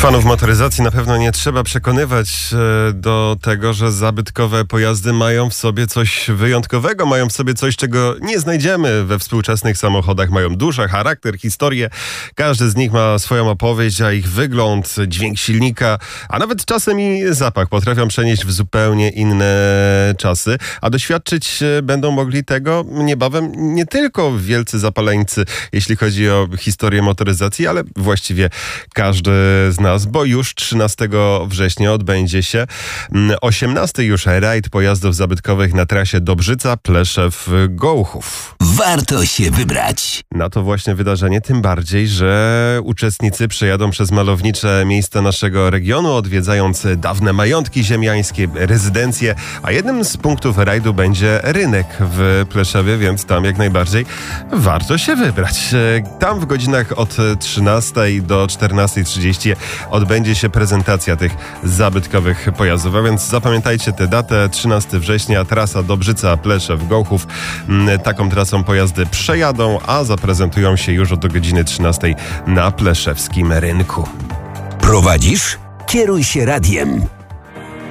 Fanów motoryzacji na pewno nie trzeba przekonywać do tego, że zabytkowe pojazdy mają w sobie coś wyjątkowego, mają w sobie coś, czego nie znajdziemy we współczesnych samochodach. Mają duszę, charakter, historię. Każdy z nich ma swoją opowieść, a ich wygląd, dźwięk silnika, a nawet czasem i zapach potrafią przenieść w zupełnie inne czasy, a doświadczyć będą mogli tego niebawem nie tylko wielcy zapaleńcy, jeśli chodzi o historię motoryzacji, ale właściwie każdy z nas, bo już 13 września odbędzie się 18. już rajd pojazdów zabytkowych na trasie Dobrzyca-Pleszew-Gołuchów. Warto się wybrać. Na to właśnie wydarzenie, tym bardziej, że uczestnicy przejadą przez malownicze miejsca naszego regionu, odwiedzając dawne majątki ziemiańskie, rezydencje, a jednym z punktów rajdu będzie rynek w Pleszewie, więc tam jak najbardziej warto się wybrać. Tam w godzinach od 13 do 14:30 odbędzie się prezentacja tych zabytkowych pojazdów, a więc zapamiętajcie tę datę, 13 września, trasa Dobrzyca-Pleszew-Gołuchów. Taką trasą pojazdy przejadą, a zaprezentują się już od godziny 13 na pleszewskim rynku. Prowadzisz? Kieruj się radiem.